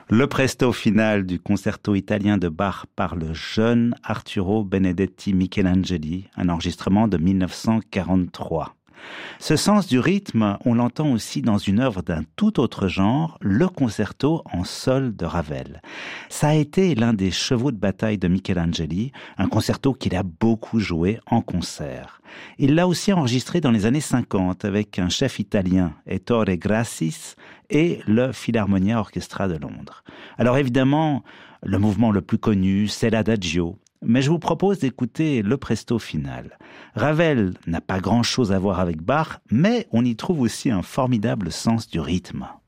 Le presto final du concerto italien de Bach par le jeune Arturo Benedetti Michelangeli, un enregistrement de 1943. Ce sens du rythme, on l'entend aussi dans une œuvre d'un tout autre genre, le concerto en sol de Ravel. Ça a été l'un des chevaux de bataille de Michelangeli, un concerto qu'il a beaucoup joué en concert. Il l'a aussi enregistré dans les années 50 avec un chef italien, Ettore Grassis, et le Philharmonia Orchestra de Londres. Alors évidemment, le mouvement le plus connu, c'est l'Adagio. Mais je vous propose d'écouter le presto final. Ravel n'a pas grand-chose à voir avec Bach, mais on y trouve aussi un formidable sens du rythme.